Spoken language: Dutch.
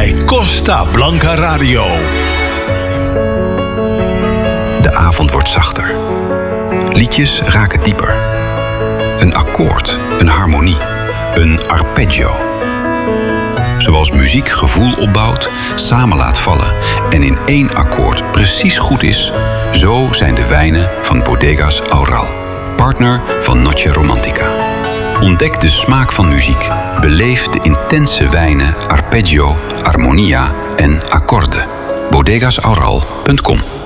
bij Costa Blanca Radio. De avond wordt zachter. Liedjes raken dieper. Een akkoord, een harmonie, een arpeggio. Zoals muziek gevoel opbouwt, samen laat vallen en in één akkoord precies goed is, zo zijn de wijnen van Bodegas Aural, partner van Noche Romantica. Ontdek de smaak van muziek. Beleef de intense wijnen, arpeggio, armonia en akkoorden. Bodegasaural.com